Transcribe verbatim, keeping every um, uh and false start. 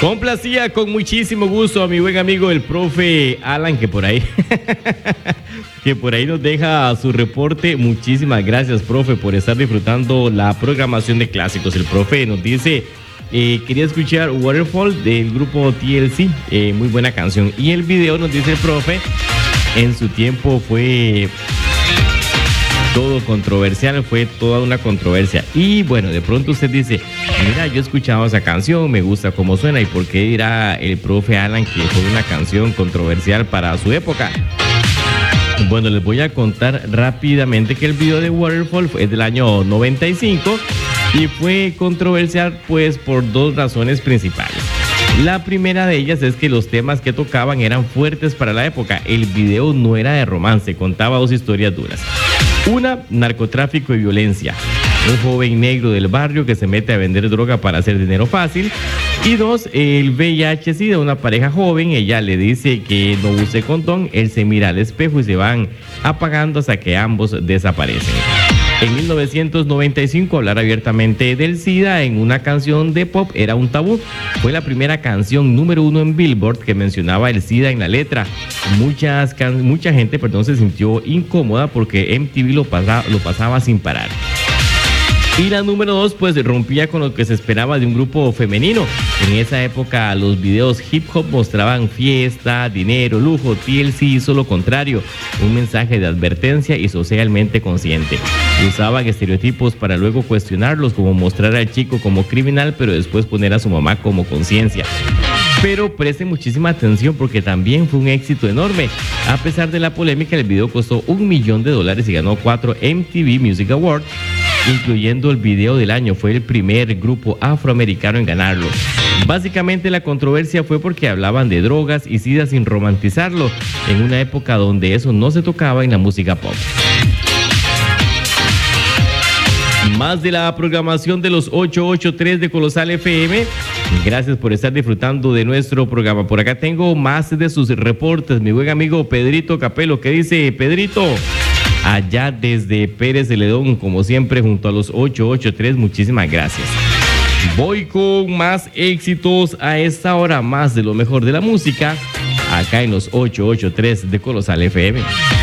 Complacía con muchísimo gusto a mi buen amigo el profe Alan, que por ahí que por ahí nos deja su reporte. Muchísimas gracias, profe, por estar disfrutando la programación de clásicos. El profe nos dice, eh, quería escuchar Waterfall del grupo T L C, eh, muy buena canción. Y el video, nos dice el profe, en su tiempo fue todo controversial, fue toda una controversia. Y bueno, de pronto usted dice, mira, yo he escuchado esa canción, me gusta cómo suena. ¿Y por qué dirá el profe Alan que fue una canción controversial para su época? Bueno, les voy a contar rápidamente que el video de Waterfall es del año noventa y cinco y fue controversial pues por dos razones principales. La primera de ellas es que los temas que tocaban eran fuertes para la época. El video no era de romance, contaba dos historias duras. Una, narcotráfico y violencia. Un joven negro del barrio que se mete a vender droga para hacer dinero fácil. Y dos, el V I H S I de una pareja joven. Ella le dice que no use condón, él se mira al espejo y se van apagando hasta que ambos desaparecen. En mil novecientos noventa y cinco, hablar abiertamente del SIDA en una canción de pop era un tabú. Fue la primera canción número uno en Billboard que mencionaba el SIDA en la letra. Muchas can- mucha gente perdón, se sintió incómoda porque M T V lo, pasa- lo pasaba sin parar. Y la número dos, pues rompía con lo que se esperaba de un grupo femenino. En esa época los videos hip hop mostraban fiesta, dinero, lujo. T L C hizo lo contrario, un mensaje de advertencia y socialmente consciente. Usaban estereotipos para luego cuestionarlos, como mostrar al chico como criminal, pero después poner a su mamá como conciencia. Pero presten muchísima atención porque también fue un éxito enorme. A pesar de la polémica, el video costó un millón de dólares y ganó cuatro M T V Music Awards, incluyendo el video del año. Fue el primer grupo afroamericano en ganarlo. Básicamente la controversia fue porque hablaban de drogas y SIDA sin romantizarlo, en una época donde eso no se tocaba en la música pop. Más de la programación de los ochocientos ochenta y tres de Colosal F M. Gracias por estar disfrutando de nuestro programa. Por acá tengo más de sus reportes. Mi buen amigo Pedrito Capelo. ¿Qué dice Pedrito? Allá desde Pérez Celedón, como siempre, junto a los ochocientos ochenta y tres. Muchísimas gracias. Voy con más éxitos a esta hora, más de lo mejor de la música, acá en los ochocientos ochenta y tres de Colosal F M.